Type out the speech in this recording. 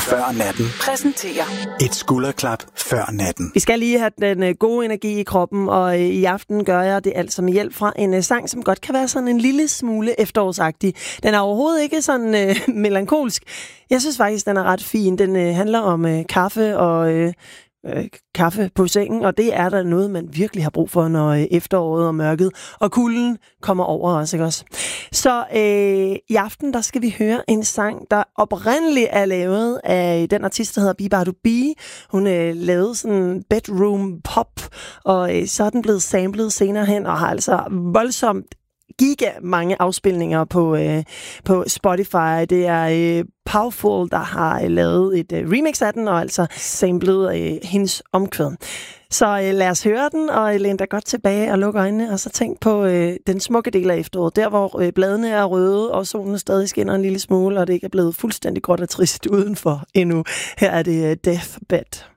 før natten. Præsenterer Et skulderklap før natten. Vi skal lige have den gode energi i kroppen, og i aften gør jeg det altså med hjælp fra en sang, som godt kan være sådan en lille smule efterårsagtig. Den er overhovedet ikke sådan melankolsk. Jeg synes faktisk, den er ret fin. Den handler om kaffe og kaffe på sengen, og det er der noget, man virkelig har brug for, når efteråret og mørket og kulden kommer over os, ikke også? Så i aften, der skal vi høre en sang, der oprindeligt er lavet af den artist, der hedder Bibadu B. Hun lavede sådan bedroom pop, og så er den blevet samlet senere hen, og har altså voldsomt giga mange afspilninger på Spotify. Det er Powerful, der har lavet et remix af den, og altså samlet hendes omkvæd. Så lad os høre den, og læn dig godt tilbage og luk øjnene, og så tænk på den smukke del af efteråret. Der, hvor bladene er røde, og solen stadig skinner en lille smule, og det ikke er blevet fuldstændig gråt og trist udenfor endnu. Her er det Deathbed.